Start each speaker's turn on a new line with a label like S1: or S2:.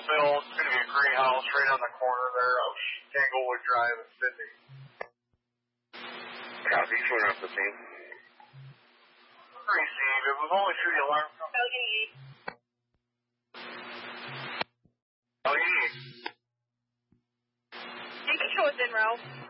S1: build. It's going to be a greenhouse right on the corner there of Tanglewood Drive in Sydney.
S2: Copy, showing up the scene.
S1: Receive. It was only through the alarm company.
S3: You can show us in, Ralph.